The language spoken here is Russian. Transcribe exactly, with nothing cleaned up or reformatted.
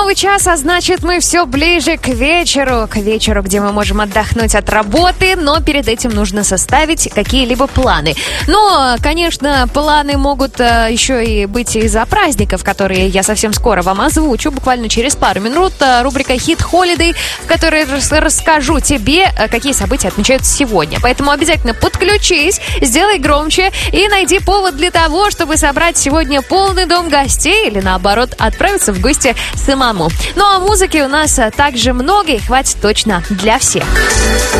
новый час, а значит, мы все ближе к вечеру. К вечеру, где мы можем отдохнуть от работы, но перед этим нужно составить какие-либо планы. Но, конечно, планы могут а, еще и быть из-за праздников, которые я совсем скоро вам озвучу, буквально через пару минут. А, рубрика «Hit Holiday», в которой рас- расскажу тебе, а, какие события отмечаются сегодня. Поэтому обязательно подключись, сделай громче и найди повод для того, чтобы собрать сегодня полный дом гостей или, наоборот, отправиться в гости самому. Ну а музыки у нас также много и хватит точно для всех.